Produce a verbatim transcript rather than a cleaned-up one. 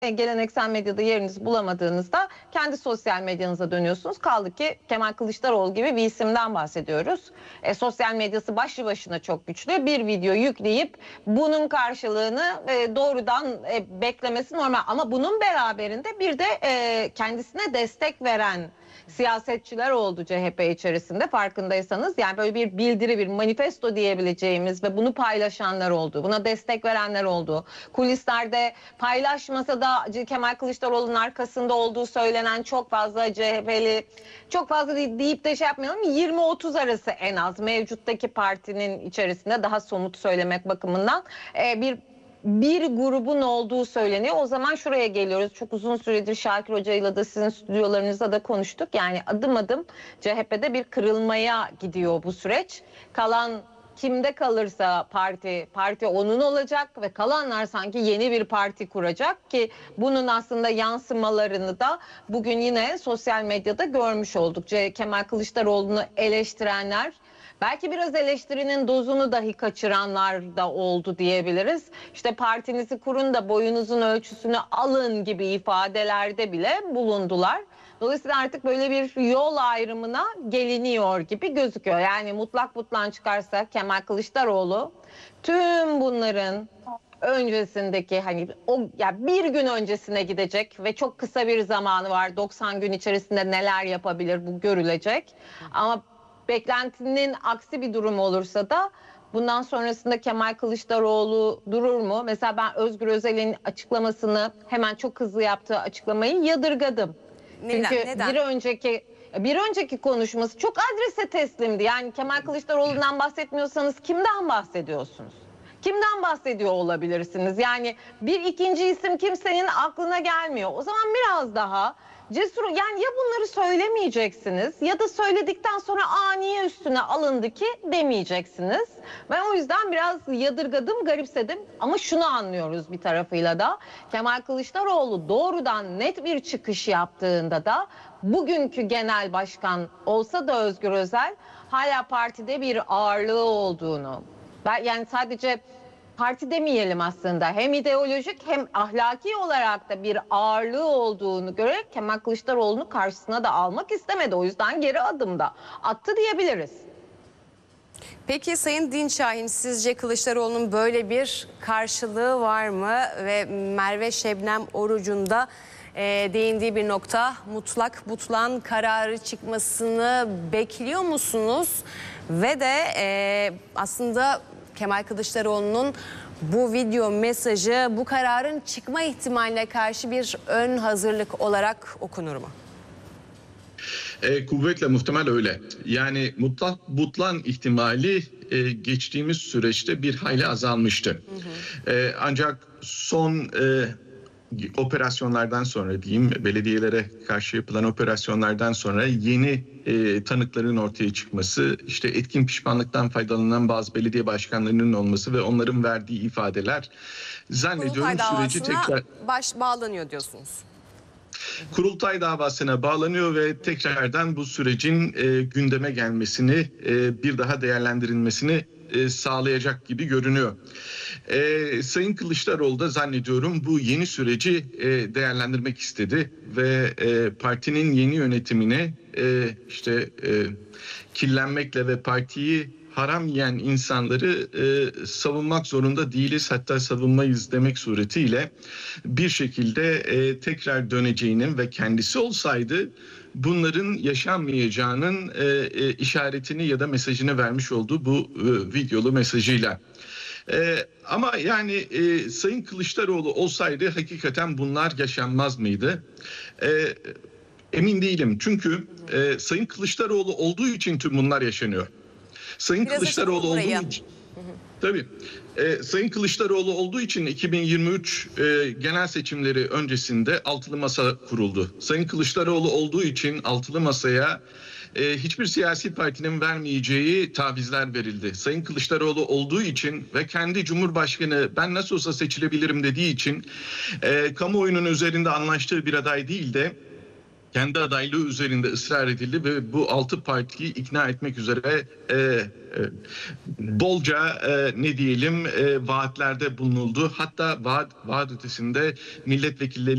geleneksel medyada yerinizi bulamadığınızda kendi sosyal medyanıza dönüyorsunuz. Kaldı ki Kemal Kılıçdaroğlu gibi bir isimden bahsediyoruz. E, sosyal medyası başlı başına çok güçlü. Bir video yükleyip bunun karşılığını e, doğrudan e, beklemesi normal. Ama bunun beraberinde bir de e, kendisine destek veren siyasetçiler oldu C H P içerisinde, farkındaysanız. Yani böyle bir bildiri, bir manifesto diyebileceğimiz ve bunu paylaşanlar oldu. Buna destek verenler oldu. Kulislerde paylaşmasa da Kemal Kılıçdaroğlu'nun arkasında olduğu söylenen çok fazla C H P'li, çok fazla deyip de şey yapmayalım, yirmi otuz arası en az mevcuttaki partinin içerisinde, daha somut söylemek bakımından bir bir grubun olduğu söyleniyor. O zaman şuraya geliyoruz. Çok uzun süredir Şakir Hoca'yla da sizin stüdyolarınızda da konuştuk. Yani adım adım C H P'de bir kırılmaya gidiyor bu süreç. Kalan kimde kalırsa parti, parti onun olacak ve kalanlar sanki yeni bir parti kuracak ki bunun aslında yansımalarını da bugün yine sosyal medyada görmüş olduk. Kemal Kılıçdaroğlu'nu eleştirenler, belki biraz eleştirinin dozunu dahi kaçıranlar da oldu diyebiliriz. İşte partinizi kurun da boyunuzun ölçüsünü alın gibi ifadelerde bile bulundular. Dolayısıyla artık böyle bir yol ayrımına geliniyor gibi gözüküyor. Yani mutlak butlan çıkarsa Kemal Kılıçdaroğlu tüm bunların öncesindeki, hani o ya yani bir gün öncesine gidecek ve çok kısa bir zamanı var. doksan gün içerisinde neler yapabilir bu görülecek. Ama beklentinin aksi bir durum olursa da bundan sonrasında Kemal Kılıçdaroğlu durur mu? Mesela ben Özgür Özel'in açıklamasını, hemen çok hızlı yaptığı açıklamayı yadırgadım. Neden? Çünkü Neden? bir önceki bir önceki konuşması çok adrese teslimdi. Yani Kemal Kılıçdaroğlu'ndan bahsetmiyorsanız kimden bahsediyorsunuz? Kimden bahsediyor olabilirsiniz? Yani bir ikinci isim kimsenin aklına gelmiyor. O zaman biraz daha cesur, yani ya bunları söylemeyeceksiniz ya da söyledikten sonra aa niye üstüne alındı ki demeyeceksiniz. Ben o yüzden biraz yadırgadım, garipsedim ama şunu anlıyoruz bir tarafıyla da. Kemal Kılıçdaroğlu doğrudan net bir çıkış yaptığında da bugünkü genel başkan olsa da Özgür Özel hala partide bir ağırlığı olduğunu, yani sadece parti demeyelim aslında, hem ideolojik hem ahlaki olarak da bir ağırlığı olduğunu görerek Kemal Kılıçdaroğlu'nu karşısına da almak istemedi. O yüzden geri adım da attı diyebiliriz. Peki Sayın Dinçahin, sizce Kılıçdaroğlu'nun böyle bir karşılığı var mı? Ve Merve Şebnem Oruç'un da e, değindiği bir nokta, mutlak butlan kararı çıkmasını bekliyor musunuz? Ve de e, aslında Kemal Kılıçdaroğlu'nun bu video mesajı bu kararın çıkma ihtimaline karşı bir ön hazırlık olarak okunur mu? E, kuvvetle muhtemel öyle. Yani mutlak butlan ihtimali e, geçtiğimiz süreçte bir hayli azalmıştı. Hı hı. E, ancak son e, operasyonlardan sonra diyeyim, belediyelere karşı yapılan operasyonlardan sonra yeni e, tanıkların ortaya çıkması, işte etkin pişmanlıktan faydalanan bazı belediye başkanlarının olması ve onların verdiği ifadeler, zannediyorum süreci tekrar baş bağlanıyor diyorsunuz. Kurultay davasına bağlanıyor ve tekrardan bu sürecin e, gündeme gelmesini, e, bir daha değerlendirilmesini e, sağlayacak gibi görünüyor. E, Sayın Kılıçdaroğlu da zannediyorum bu yeni süreci e, değerlendirmek istedi ve e, partinin yeni yönetimine e, işte e, kirlenmekle ve partiyi haram yiyen insanları e, savunmak zorunda değiliz, hatta savunmayız demek suretiyle bir şekilde e, tekrar döneceğinin ve kendisi olsaydı bunların yaşanmayacağının e, e, işaretini ya da mesajını vermiş olduğu bu e, videolu mesajıyla. E, ama yani e, Sayın Kılıçdaroğlu olsaydı hakikaten bunlar yaşanmaz mıydı? E, emin değilim, çünkü e, Sayın Kılıçdaroğlu olduğu için tüm bunlar yaşanıyor. Sayın Biraz Kılıçdaroğlu olduğu için, tabii, e, Sayın Kılıçdaroğlu olduğu için iki bin yirmi üç e, genel seçimleri öncesinde altılı masa kuruldu. Sayın Kılıçdaroğlu olduğu için altılı masaya e, hiçbir siyasi partinin vermeyeceği tavizler verildi. Sayın Kılıçdaroğlu olduğu için ve kendi Cumhurbaşkanı ben nasıl olsa seçilebilirim dediği için e, kamuoyunun üzerinde anlaştığı bir aday değil de kendi adaylığı üzerinde ısrar edildi ve bu altı partiyi ikna etmek üzere e, e, bolca e, ne diyelim e, vaatlerde bulunuldu. Hatta vaat, vaat ötesinde milletvekilleri